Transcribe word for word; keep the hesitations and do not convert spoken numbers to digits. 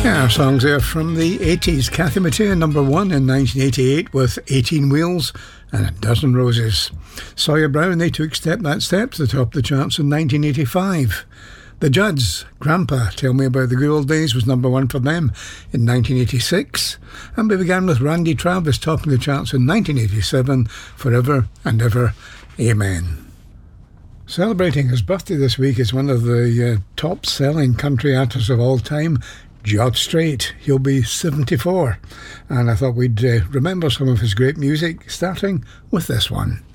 Yeah, our songs there from the eighties. Kathy Mattea, number one in nineteen eighty-eight with eighteen Wheels and A Dozen Roses. Sawyer Brown, they took Step That Step to the top of the charts in nineteen eighty-five. The Judds, Grandpa, Tell Me About the Good Old Days was number one for them in nineteen eighty-six. And we began with Randy Travis topping the charts in nineteen eighty-seven, Forever and Ever, Amen. Celebrating his birthday this week is one of the uh, top-selling country artists of all time, George Strait. He'll be seventy-four. And I thought we'd uh, remember some of his great music, starting with this one.